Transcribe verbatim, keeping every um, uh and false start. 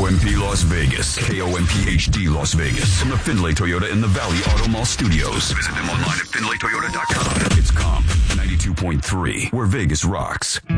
O M P Las Vegas. K O M P H D Las Vegas. From the Findlay Toyota in the Valley Auto Mall Studios. Visit them online at Findlay Toyota dot com. It's Comp ninety-two point three, where Vegas rocks.